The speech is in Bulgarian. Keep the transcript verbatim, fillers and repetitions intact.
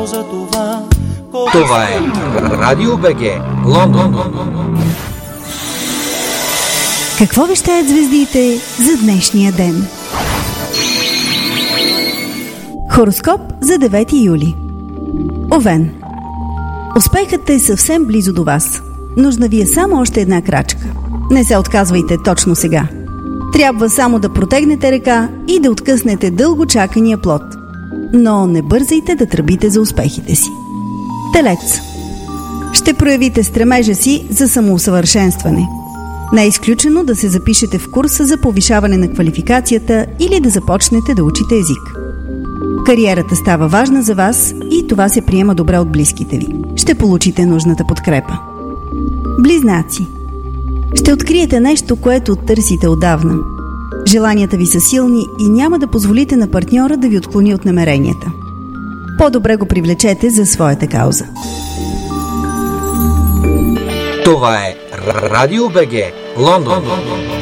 Това е Радио БГ, Лондон. Какво вещаят звездите за днешния ден? Хороскоп за девети юли. Овен. Успехът е съвсем близо до вас. Нужна ви е само още една крачка. Не се отказвайте точно сега. Трябва само да протегнете ръка и да откъснете дълго чакания плод. Но не бързайте да тръбите за успехите си. Телец. Ще проявите стремежа си за самоусъвършенстване. Не е изключено да се запишете в курса за повишаване на квалификацията или да започнете да учите език. Кариерата става важна за вас и това се приема добре от близките ви. Ще получите нужната подкрепа. Близнаци. Ще откриете нещо, което търсите отдавна. Желанията ви са силни и няма да позволите на партньора да ви отклони от намеренията. По-добре го привлечете за своята кауза. Това е Радио БГ, Лондон.